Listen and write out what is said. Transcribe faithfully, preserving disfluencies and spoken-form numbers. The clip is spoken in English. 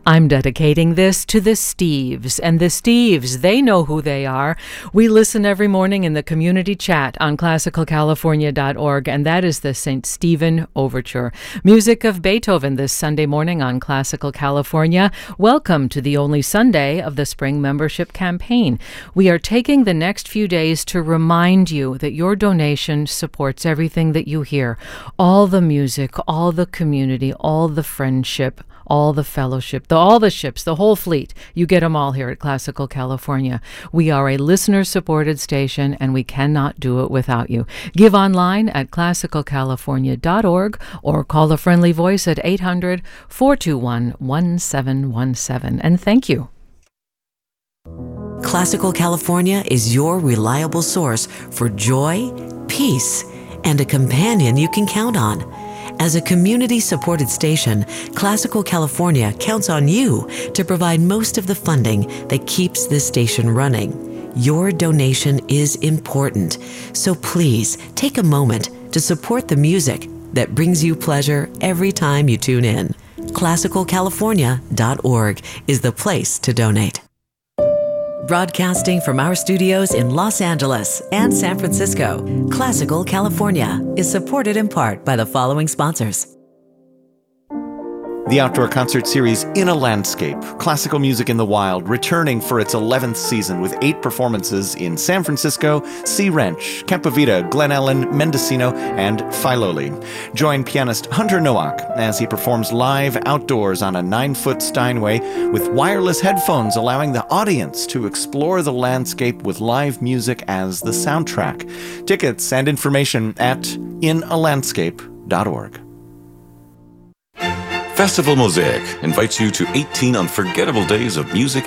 I'm dedicating this to the Steves. And the Steves, they know who they are. We listen every morning in the community chat on classical california dot org, and that is the Saint Stephen Overture. Music of Beethoven this Sunday morning on Classical California. Welcome to the only Sunday of the spring membership campaign. We are taking the next few days to remind you that your donation supports everything that you hear. All the music, all the community, all the friendship, all the fellowship, the, all the ships, the whole fleet. You get them all here at Classical California. We are a listener-supported station, and we cannot do it without you. Give online at classical california dot org or call the friendly voice at eight hundred, four two one, one seven one seven. And thank you. Classical California is your reliable source for joy, peace, and a companion you can count on. As a community-supported station, Classical California counts on you to provide most of the funding that keeps this station running. Your donation is important, so please take a moment to support the music that brings you pleasure every time you tune in. classical california dot org is the place to donate. Broadcasting from our studios in Los Angeles and San Francisco, Classical California is supported in part by the following sponsors. The outdoor concert series In a Landscape, Classical Music in the Wild, returning for its eleventh season with eight performances in San Francisco, Sea Ranch, Campo Vita, Glen Ellen, Mendocino, and Filoli. Join pianist Hunter Nowak as he performs live outdoors on a nine-foot Steinway with wireless headphones, allowing the audience to explore the landscape with live music as the soundtrack. Tickets and information at in a landscape dot org. Festival Mosaic invites you to eighteen unforgettable days of music